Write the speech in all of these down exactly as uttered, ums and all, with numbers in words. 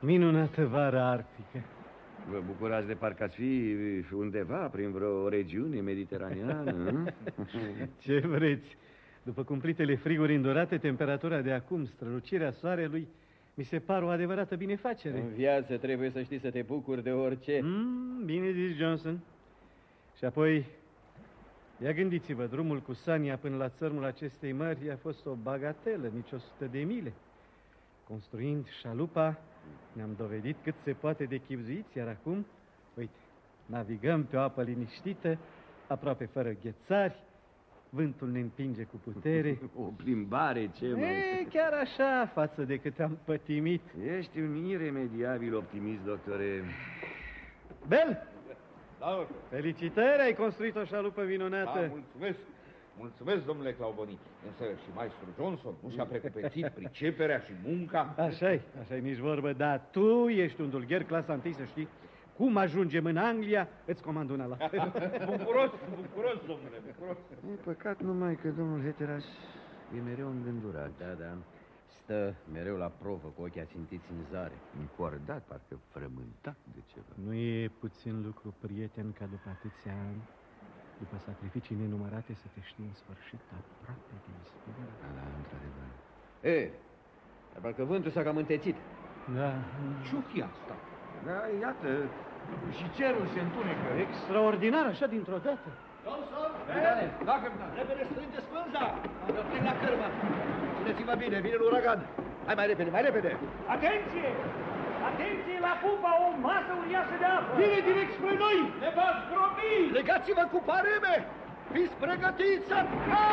Minunată vară arctică. Vă bucurați de parcă ați fi undeva prin vreo regiune mediteraneană? Ce vreți? După cumplitele friguri îndurate, temperatura de acum, strălucirea soarelui, mi se pare o adevărată binefacere. În viață trebuie să știi să te bucuri de orice. Mm, bine zis, Johnson. Și apoi, ia gândiți-vă, drumul cu Sania până la țărmul acestei mări a fost o bagatelă, nici o sută de mile. Construind șalupa, ne-am dovedit cât se poate de chibzuiți, iar acum, uite, navigăm pe o apă liniștită, aproape fără ghețari, vântul ne împinge cu putere. O plimbare, ce mai... E, chiar așa, față de cât am pătimit. Ești un iremediabil optimist, doctore. Bel! Da, doctor. Felicitări, ai construit o șalupă minunată. Da, mulțumesc. Mulțumesc, domnule Clauboni. Însă și maestru Johnson nu și-a precupețit priceperea și munca. Așa-i, așa-i, nici vorbă, dar tu ești un dulgher clasa întâi, să știi. Cum ajungem în Anglia, îți comand una la fel. Bucuros, bucuros, domnule, bucuros. E păcat numai că domnul Hatteras e mereu îngândurat. Da, da. Stă mereu la provă cu ochii ațintiți în zare. Încordat, parcă frământat de ceva. Nu e puțin lucru, prieten, ca după atâția ani, după sacrificii nenumărate, să te știi în sfârșit aproape de ispire. Da, într-adevăr. E, dar parcă vântul s-a cam întețit. Da. Ce-o fi asta? Da, iată, și cerul se întunecă. Extraordinar, așa dintr-o dată. Johnson! Capitane! Da, capitane! Repede, strânge spânza! Plec la cărmă! Țineți-vă bine, vine l'uragan! Hai mai repede, mai repede! Atenție! Atenție la pupa, o masă uriașă de apă! Vine direct spre noi! Ne va zdrobi! Legați-vă cu pareme! Fiți pregătiți să...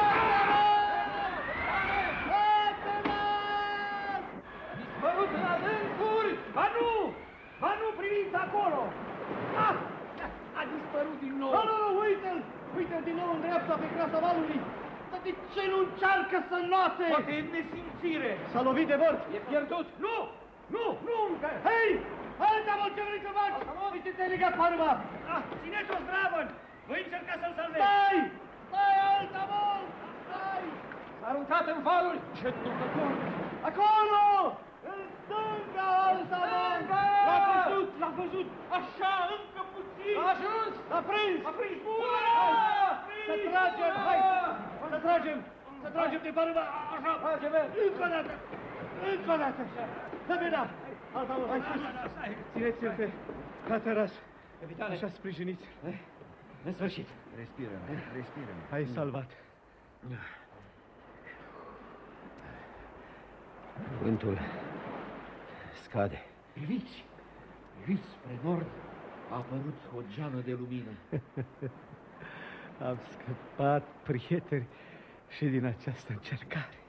Dispărut în adâncuri! Ba nu! Ba nu, priviți acolo! Ah! A dispărut din nou! Nu, nu, nu, uite-l! Uite-l din nou în dreapta pe crasa valului! Dar de ce nu încearcă să noate? Poate e nesimțire! S-a lovit de bord! E pierdut! Nu! Nu! Nu încă! Hei! Alta-mă, ce vrei să faci? Uite, te-ai legat parma! Ah, țineți-o, zdravăn! Voi încerca să-l salvezi! Stai! Stai, alta-mă! Stai! S-a aruncat în valuri! Ce ducător! Acolo! În stânga, alta-mă! L-a văzut! L-a văzut! Așa, încă puțin! A ajuns! A prins! A prins! Bun! Să tragem! Hai! Să tragem! Să tragem de parma! Așa! Tragem! Încă o dată! Încă o dată! Să vedem! Alta-mă, hai sus! Țineți-l pe Hatteras. Capitane! Așa sprijiniți. În sfârșit. Respiră, respiră. Ai salvat. Vântul scade. Priviți! Priviți spre nord! A apărut o geană de lumină. Am scăpat, prieteni, și din această încercare.